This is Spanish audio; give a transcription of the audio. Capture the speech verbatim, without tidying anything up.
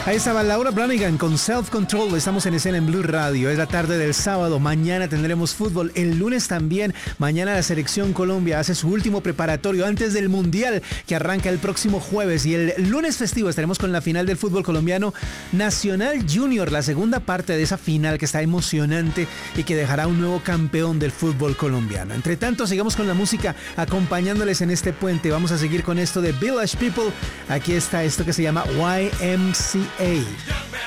Ahí estaba Laura Branigan con Self Control. Estamos en escena en Blue Radio. Es la tarde del sábado. Mañana tendremos fútbol. El lunes también. Mañana la selección Colombia hace su último preparatorio antes del Mundial que arranca el próximo jueves. Y el lunes festivo estaremos con la final del fútbol colombiano Nacional Junior. La segunda parte de esa final que está emocionante y que dejará un nuevo campeón del fútbol colombiano. Entre tanto, sigamos con la música acompañándoles en este puente. Vamos a seguir con esto de Village People. Aquí está esto que se llama Y M C A.